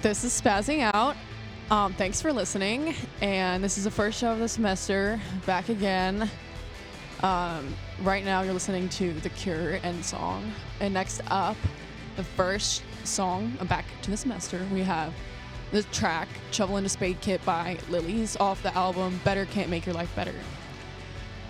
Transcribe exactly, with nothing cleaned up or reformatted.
This is Spazzing Out. Um, thanks for listening. And this is the first show of the semester. Back again. Um, right now, you're listening to The Cure End Song. And next up, the first song of Back to the Semester, we have the track Shovel into Spade Kit by Lilies off the album Better Can't Make Your Life Better.